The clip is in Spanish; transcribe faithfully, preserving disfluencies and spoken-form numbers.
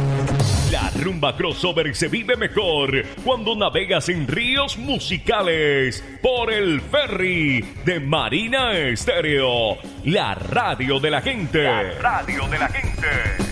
La rumba crossover se vive mejor cuando navegas en ríos musicales por el ferry de Marina Estéreo, la radio de la gente. La radio de la gente.